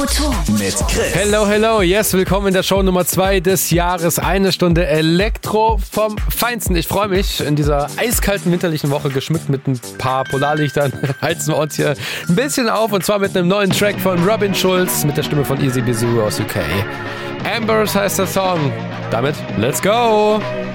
Mit Chris. Hello, yes, willkommen in der Show Nummer 2 des Jahres. Eine Stunde Elektro vom Feinsten. Ich freue mich, in dieser eiskalten winterlichen Woche, geschmückt mit ein paar Polarlichtern, heizen wir uns hier ein bisschen auf, und zwar mit einem neuen Track von Robin Schulz mit der Stimme von Easy Bizou aus UK. Ambers heißt der Song. Damit, let's go!